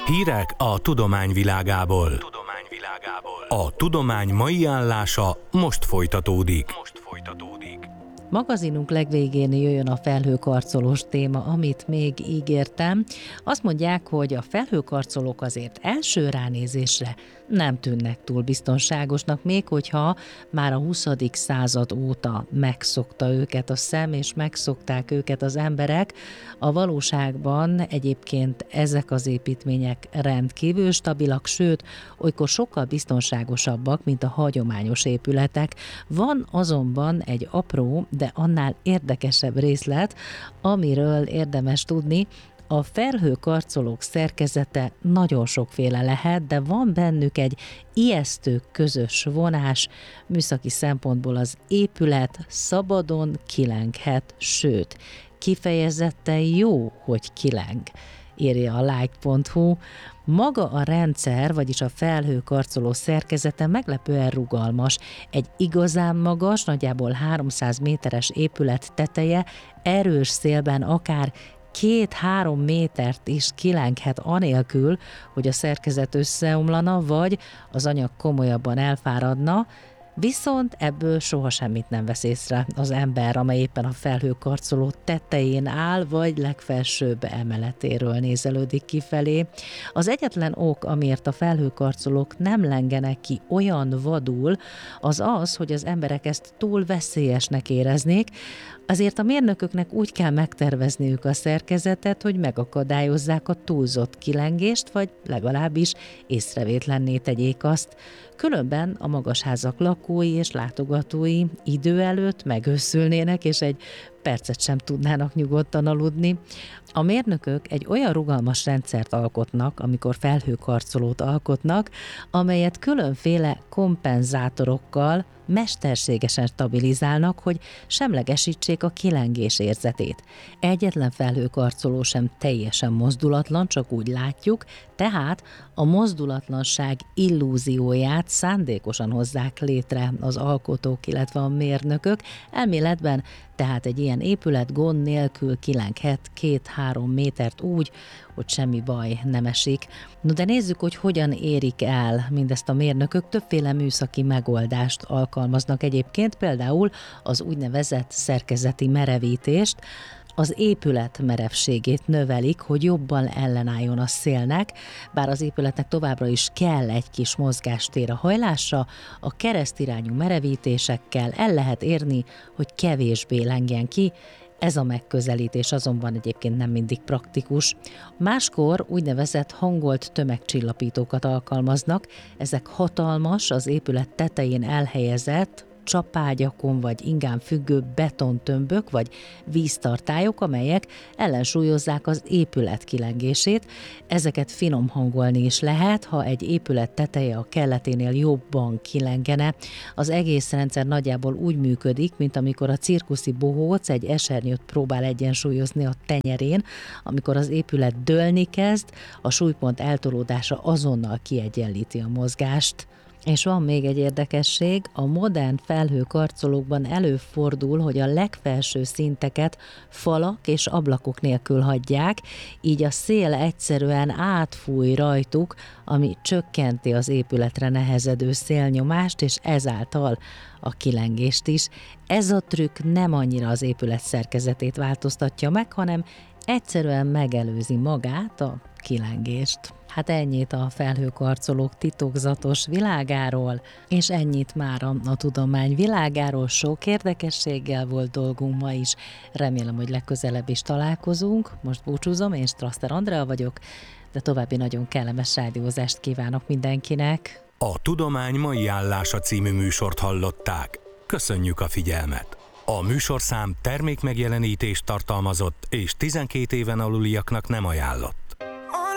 Hírek a tudomány világából. A tudomány mai állása most folytatódik. Magazinunk legvégén jöjjön a felhőkarcolós téma, amit még ígértem. Azt mondják, hogy a felhőkarcolók azért első ránézésre nem tűnnek túl biztonságosnak, még hogyha már a 20. század óta megszokta őket a szem, és megszokták őket az emberek. A valóságban egyébként ezek az építmények rendkívül stabilak, sőt, olykor sokkal biztonságosabbak, mint a hagyományos épületek. Van azonban egy apró, de annál érdekesebb részlet, amiről érdemes tudni. A felhőkarcolók szerkezete nagyon sokféle lehet, de van bennük egy ijesztő közös vonás. Műszaki szempontból az épület szabadon kilenghet, sőt, kifejezetten jó, hogy kileng, írja a like.hu. Maga a rendszer, vagyis a felhőkarcoló szerkezete meglepően rugalmas. Egy igazán magas, nagyjából 300 méteres épület teteje erős szélben akár 2-3 métert is kilenghet anélkül, hogy a szerkezet összeomlana, vagy az anyag komolyabban elfáradna, viszont ebből soha semmit nem vesz észre az ember, amely éppen a felhőkarcoló tetején áll, vagy legfelsőbb emeletéről nézelődik kifelé. Az egyetlen ok, amiért a felhőkarcolók nem lengenek ki olyan vadul, az az, hogy az emberek ezt túl veszélyesnek éreznék, azért a mérnököknek úgy kell megtervezniük a szerkezetet, hogy megakadályozzák a túlzott kilengést, vagy legalábbis észrevétlenné tegyék azt. Különben a magasházak lakói és látogatói idő előtt megőszülnének, és egy percet sem tudnának nyugodtan aludni. A mérnökök egy olyan rugalmas rendszert alkotnak, amikor felhőkarcolót alkotnak, amelyet különféle kompenzátorokkal mesterségesen stabilizálnak, hogy semlegesítsék a kilengés érzetét. Egyetlen felhőkarcoló sem teljesen mozdulatlan, csak úgy látjuk, tehát a mozdulatlanság illúzióját szándékosan hozzák létre az alkotók, illetve a mérnökök. Elméletben tehát egy ilyen épület gond nélkül kilenghet 2-3 métert úgy, hogy semmi baj nem esik. No, de nézzük, hogy hogyan érik el mindezt a mérnökök. Többféle műszaki megoldást alkalmaznak egyébként, például az úgynevezett szerkezeti merevítést. Az épület merevségét növelik, hogy jobban ellenálljon a szélnek, bár az épületnek továbbra is kell egy kis mozgástér a hajlásra, a keresztirányú merevítésekkel el lehet érni, hogy kevésbé lengjen ki. Ez a megközelítés azonban egyébként nem mindig praktikus. Máskor úgynevezett hangolt tömegcsillapítókat alkalmaznak, ezek hatalmas, az épület tetején elhelyezett, csapágyakon vagy ingán függő betontömbök vagy víztartályok, amelyek ellensúlyozzák az épület kilengését. Ezeket finom hangolni is lehet, ha egy épület teteje a kelleténél jobban kilengene. Az egész rendszer nagyjából úgy működik, mint amikor a cirkuszi bohóc egy esernyőt próbál egyensúlyozni a tenyerén. Amikor az épület dőlni kezd, a súlypont eltolódása azonnal kiegyenlíti a mozgást. És van még egy érdekesség, a modern felhőkarcolókban előfordul, hogy a legfelső szinteket falak és ablakok nélkül hagyják, így a szél egyszerűen átfúj rajtuk, ami csökkenti az épületre nehezedő szélnyomást, és ezáltal a kilengést is. Ez a trükk nem annyira az épület szerkezetét változtatja meg, hanem egyszerűen megelőzi magát a kilengést. Hát ennyit a felhőkarcolók titokzatos világáról, és ennyit már a tudomány világáról. Sok érdekességgel volt dolgunk ma is. Remélem, hogy legközelebb is találkozunk. Most búcsúzom, én Strasser Andrea vagyok, de további nagyon kellemes rádiózást kívánok mindenkinek. A Tudomány mai állása című műsort hallották. Köszönjük a figyelmet! A műsorszám termékmegjelenítést tartalmazott és 12 éven aluliaknak nem ajánlott.